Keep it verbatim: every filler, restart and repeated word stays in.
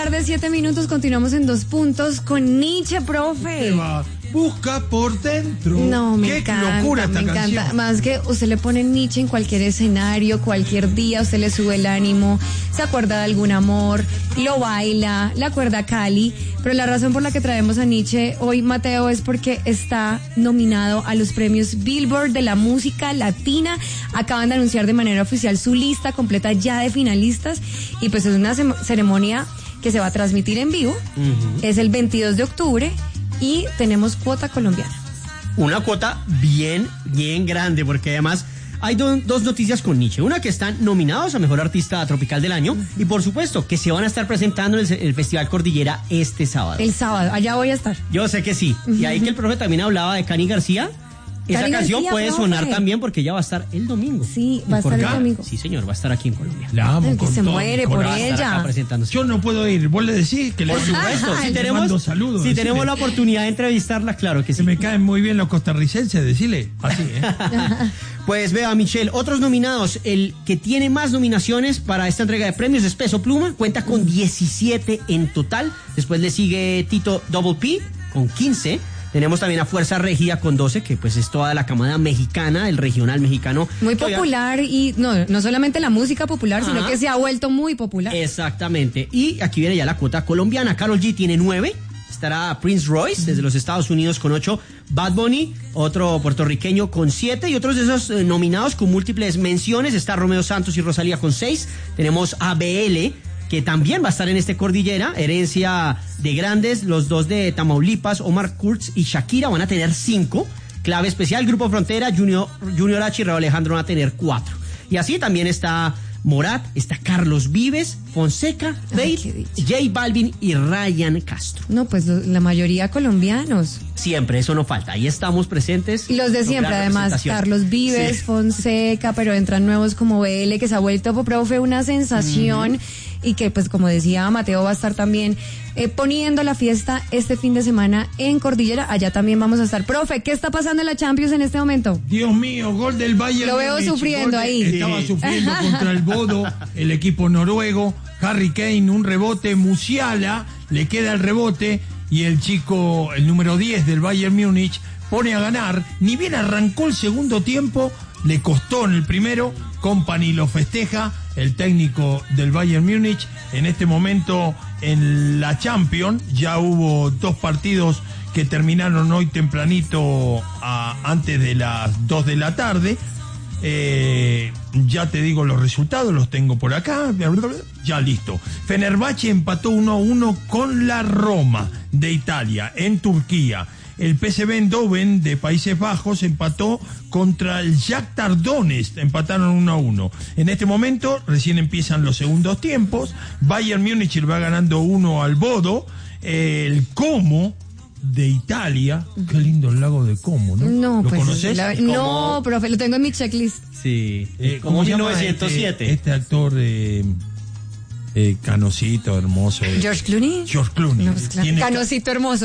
tarde, siete minutos, continuamos en Dos Puntos con Nietzsche, profe. Busca por dentro. No, me Qué encanta, locura esta me canción. encanta. Más que usted le pone Nietzsche en cualquier escenario, cualquier día, usted le sube el ánimo, se acuerda de algún amor, lo baila, le acuerda a Cali. Pero la razón por la que traemos a Nietzsche hoy, Mateo, es porque está nominado a los premios Billboard de la música latina. Acaban de anunciar de manera oficial su lista completa ya de finalistas y pues es una ceremonia que se va a transmitir en vivo. Uh-huh. Es el veintidós de octubre. Y tenemos cuota colombiana. Una cuota bien, bien grande, porque además hay do, dos noticias con Nietzsche. Una, que están nominados a Mejor Artista Tropical del Año. Y por supuesto, que se van a estar presentando en el, el Festival Cordillera este sábado. El sábado, allá voy a estar. Yo sé que sí. Uh-huh. Y ahí que el profe también hablaba de Cani García. Esa Cani canción García, puede profe. sonar también porque ya va a estar el domingo. Sí, va a estar el domingo. Sí, señor, va a estar aquí en Colombia. La amo. El que con se todo muere por ella. Yo no puedo ir. Vos le decís que le Por supuesto, si tenemos, saludos, si decirle. tenemos la oportunidad de entrevistarla, claro que sí. Que me caen muy bien los costarricenses, decirle así, ¿eh? Pues vea, Michelle, otros nominados. El que tiene más nominaciones para esta entrega de premios es Peso Pluma, cuenta con diecisiete en total. Después le sigue Tito Double P con quince. Tenemos también a Fuerza Régida con doce, que pues es toda la camada mexicana, el regional mexicano. Muy Todavía... popular y no, no solamente la música popular, Ajá. sino que se ha vuelto muy popular. Exactamente. Y aquí viene ya la cuota colombiana. Karol G tiene nueve. Estará Prince Royce desde los Estados Unidos con ocho. Bad Bunny, otro puertorriqueño con siete. Y otros de esos eh, nominados con múltiples menciones. Está Romeo Santos y Rosalía con seis. Tenemos A B L, que también va a estar en este Cordillera, herencia de grandes, los dos de Tamaulipas, Omar Kurz y Shakira van a tener cinco, Clave Especial, Grupo Frontera, Junior, Junior H y Raúl Alejandro van a tener cuatro, y así también está Morat, está Carlos Vives, Fonseca, Faith, J Balvin y Ryan Castro. No, pues lo, la mayoría colombianos. Siempre, eso no falta, ahí estamos presentes. Y los de siempre, además, Carlos Vives, sí. Fonseca, pero entran nuevos como B L, que se ha vuelto, profe, una sensación, mm. y que, pues, como decía Mateo, va a estar también eh, poniendo la fiesta este fin de semana en Cordillera. Allá también vamos a estar. Profe, ¿qué está pasando en la Champions en este momento? Dios mío, gol del Bayern. Lo veo Múnich, sufriendo ahí. De, estaba sí. sufriendo contra el Bodo, el equipo noruego. Harry Kane, un rebote, Musiala, le queda el rebote y el chico, el número diez del Bayern Múnich, pone a ganar. Ni bien arrancó el segundo tiempo, le costó en el primero. Kompany lo festeja, el técnico del Bayern Múnich. En este momento en la Champions ya hubo dos partidos que terminaron hoy tempranito a, antes de las dos de la tarde. Eh, ya te digo los resultados, los tengo por acá. Ya listo. Fenerbahce empató uno a uno con la Roma de Italia en Turquía. El P S V Eindhoven de Países Bajos empató contra el Shakhtar Donetsk, empataron uno a uno. En este momento recién empiezan los segundos tiempos. Bayern Múnich va ganando uno al Bodo. El Como de Italia, qué lindo el lago de Como, ¿no? No, ¿Lo pues conoces? la, no, profe, lo tengo en mi checklist. Sí, eh, como mil novecientos siete. Este, este actor de eh, Canocito, hermoso. George Clooney. George Clooney. No, pues, claro. Canocito hermoso.